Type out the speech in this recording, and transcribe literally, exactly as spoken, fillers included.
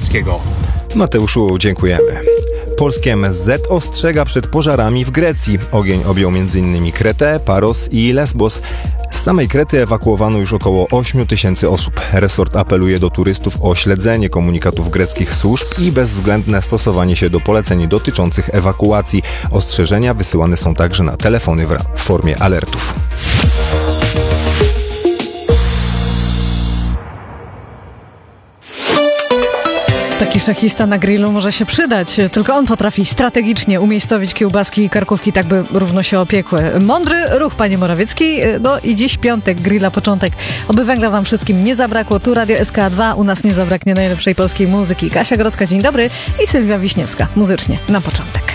Polskiego. Mateuszu, dziękujemy. Polskie M S Z ostrzega przed pożarami w Grecji. Ogień objął między innymi Kretę, Paros i Lesbos. Z samej Krety ewakuowano już około ośmiu tysięcy osób. Resort apeluje do turystów o śledzenie komunikatów greckich służb i bezwzględne stosowanie się do poleceń dotyczących ewakuacji. Ostrzeżenia wysyłane są także na telefony w, w formie alertów. Taki szachista na grillu może się przydać. Tylko on potrafi strategicznie umiejscowić kiełbaski i karkówki, tak by równo się opiekły. Mądry ruch, panie Morawiecki. No i dziś piątek, grilla początek. Oby węgla wam wszystkim nie zabrakło. Tu Radio S K dwa. U nas nie zabraknie najlepszej polskiej muzyki. Kasia Grodzka, dzień dobry. I Sylwia Wiśniewska. Muzycznie na początek.